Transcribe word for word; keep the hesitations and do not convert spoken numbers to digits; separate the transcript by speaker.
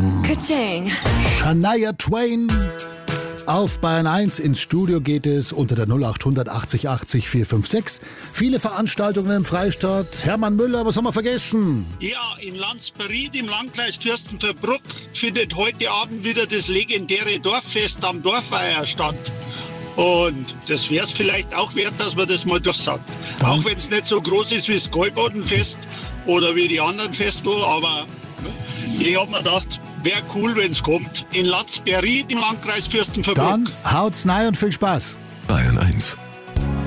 Speaker 1: Ka-ching.
Speaker 2: Shania Twain. Auf Bayern eins ins Studio geht es unter der null acht hundert achtzig achtzig vier fünf sechs. Viele Veranstaltungen im Freistaat. Hermann Müller, was haben wir vergessen?
Speaker 3: Ja, in Landsberried im Landkreis Fürstenfeldbruck findet heute Abend wieder das legendäre Dorffest am Dorfweiher statt. Und das wäre es vielleicht auch wert, dass man das mal durchsagt.
Speaker 2: Ja.
Speaker 3: Auch wenn es nicht so groß ist wie das Gäubodenfest oder wie die anderen Festel, aber ich habe mir gedacht, wäre cool, wenn es kommt. In Landsberried im Landkreis Fürstenfeldbruck.
Speaker 2: Dann haut's rein und viel Spaß.